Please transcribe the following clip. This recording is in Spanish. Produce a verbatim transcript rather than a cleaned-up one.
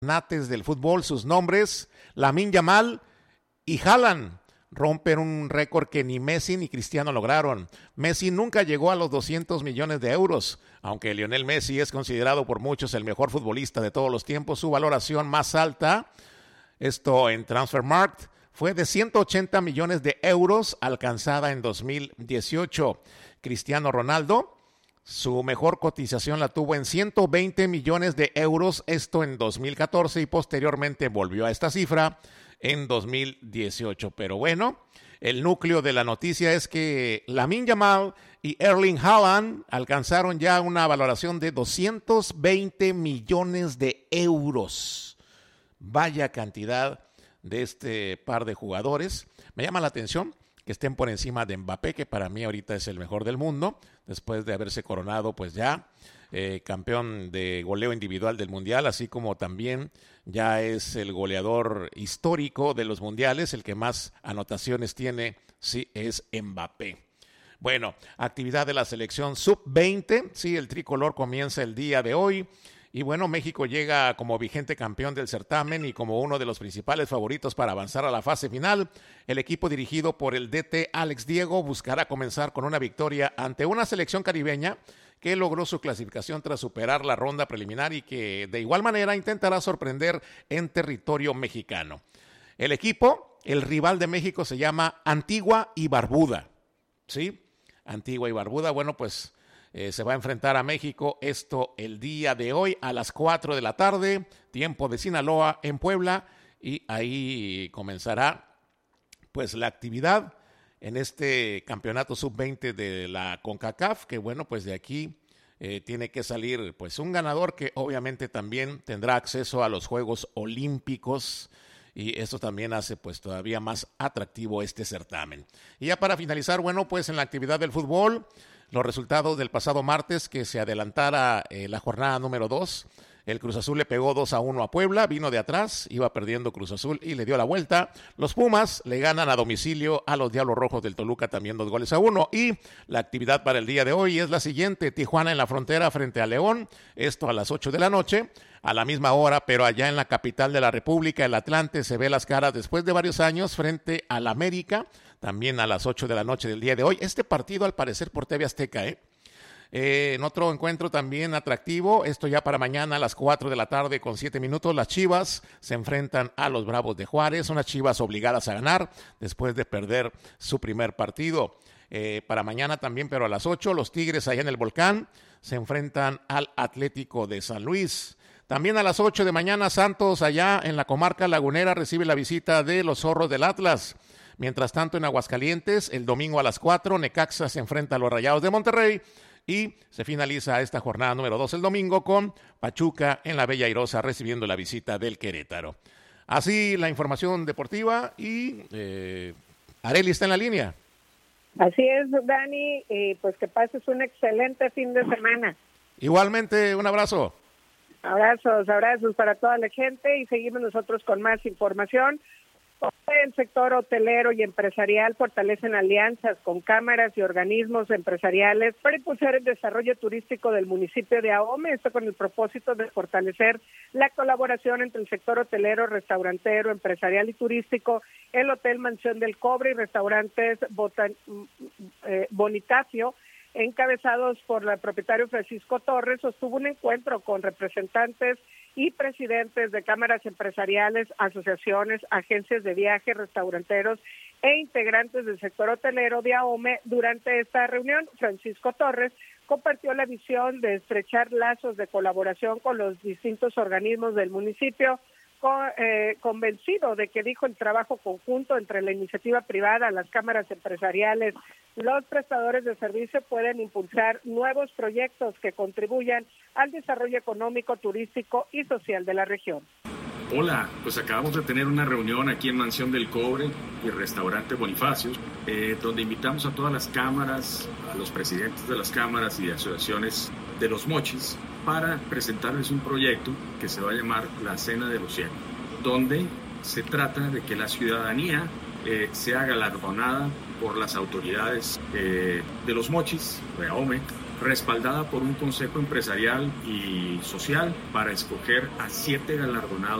magnates del fútbol, sus nombres, Lamine Yamal y Haaland, rompen un récord que ni Messi ni Cristiano lograron. Messi nunca llegó a los doscientos millones de euros. Aunque Lionel Messi es considerado por muchos el mejor futbolista de todos los tiempos, su valoración más alta, esto en Transfermarkt, fue de ciento ochenta millones de euros, alcanzada en dos mil dieciocho. Cristiano Ronaldo, su mejor cotización la tuvo en ciento veinte millones de euros, esto en dos mil catorce, y posteriormente volvió a esta cifra en dos mil dieciocho. Pero bueno, el núcleo de la noticia es que Lamine Yamal y Erling Haaland alcanzaron ya una valoración de doscientos veinte millones de euros. Vaya cantidad de este par de jugadores. Me llama la atención que estén por encima de Mbappé, que para mí ahorita es el mejor del mundo, después de haberse coronado pues ya eh, campeón de goleo individual del Mundial, así como también ya es el goleador histórico de los mundiales, el que más anotaciones tiene, sí, es Mbappé. Bueno, actividad de la selección sub veinte, sí, el tricolor comienza el día de hoy. Y bueno, México llega como vigente campeón del certamen y como uno de los principales favoritos para avanzar a la fase final. El equipo dirigido por el D T Alex Diego buscará comenzar con una victoria ante una selección caribeña que logró su clasificación tras superar la ronda preliminar y que de igual manera intentará sorprender en territorio mexicano. El equipo, el rival de México, se llama Antigua y Barbuda, ¿sí? Antigua y Barbuda, bueno, pues Eh, se va a enfrentar a México esto el día de hoy a las cuatro de la tarde, tiempo de Sinaloa en Puebla, y ahí comenzará pues la actividad en este campeonato sub veinte de la CONCACAF, que bueno, pues de aquí eh, tiene que salir pues un ganador que obviamente también tendrá acceso a los Juegos Olímpicos, y eso también hace pues todavía más atractivo este certamen. Y ya para finalizar, bueno, pues en la actividad del fútbol, los resultados del pasado martes, que se adelantara eh, la jornada número dos. El Cruz Azul le pegó dos a uno a Puebla, vino de atrás, iba perdiendo Cruz Azul y le dio la vuelta. Los Pumas le ganan a domicilio a los Diablos Rojos del Toluca también dos goles a uno. Y la actividad para el día de hoy es la siguiente: Tijuana en la frontera frente a León, esto a las ocho de la noche. A la misma hora, pero allá en la capital de la República, el Atlante se ve las caras después de varios años frente al América, también a las ocho de la noche del día de hoy. Este partido al parecer por T V Azteca, ¿eh? Eh, en otro encuentro también atractivo, esto ya para mañana a las cuatro de la tarde con siete minutos, las Chivas se enfrentan a los Bravos de Juárez, unas Chivas obligadas a ganar después de perder su primer partido. Eh, para mañana también, pero a las ocho, los Tigres allá en el Volcán se enfrentan al Atlético de San Luis. También a las ocho de mañana, Santos allá en la comarca lagunera recibe la visita de los Zorros del Atlas. Mientras tanto, en Aguascalientes, el domingo a las cuatro, Necaxa se enfrenta a los Rayados de Monterrey. Y se finaliza esta jornada número dos el domingo con Pachuca en la Bella Airosa recibiendo la visita del Querétaro. Así la información deportiva, y eh, Arely está en la línea. Así es, Dani, eh, pues que pases un excelente fin de semana. Igualmente, un abrazo. Abrazos, abrazos para toda la gente, y seguimos nosotros con más información. El sector hotelero y empresarial fortalecen alianzas con cámaras y organismos empresariales para impulsar el desarrollo turístico del municipio de Ahome, esto con el propósito de fortalecer la colaboración entre el sector hotelero, restaurantero, empresarial y turístico. El Hotel Mansión del Cobre y restaurantes Botan- eh, Bonifacio, encabezados por el propietario Francisco Torres, sostuvo un encuentro con representantes y presidentes de cámaras empresariales, asociaciones, agencias de viaje, restauranteros e integrantes del sector hotelero de Ahome. Durante esta reunión, Francisco Torres compartió la visión de estrechar lazos de colaboración con los distintos organismos del municipio, con, eh, convencido de que dijo el trabajo conjunto entre la iniciativa privada, las cámaras empresariales, los prestadores de servicio pueden impulsar nuevos proyectos que contribuyan al desarrollo económico, turístico y social de la región. Hola, pues acabamos de tener una reunión aquí en Mansión del Cobre y Restaurante Bonifacio, eh, donde invitamos a todas las cámaras, a los presidentes de las cámaras y de asociaciones de los mochis, para presentarles un proyecto que se va a llamar La Cena de los cien, donde se trata de que la ciudadanía eh, sea galardonada por las autoridades eh, de los mochis, de Ahome, respaldada por un consejo empresarial y social para escoger a siete galardonados